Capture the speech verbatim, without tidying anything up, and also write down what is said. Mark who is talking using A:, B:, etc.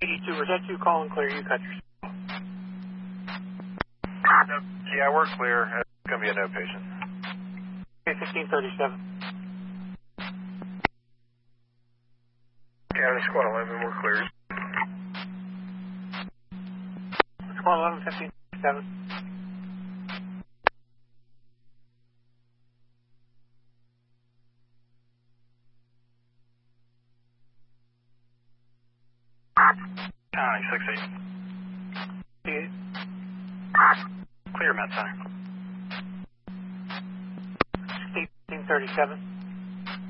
A: eighty-two, was that you calling clear? You cut your...
B: No, yeah, we're clear. It's going to be a no patient.
A: Okay, fifteen thirty-seven.
B: County Squad eleven, we're clear.
A: Squad eleven, fifteen thirty-seven.
B: County six eight. Clear, Met Center.
A: eighteen thirty-seven.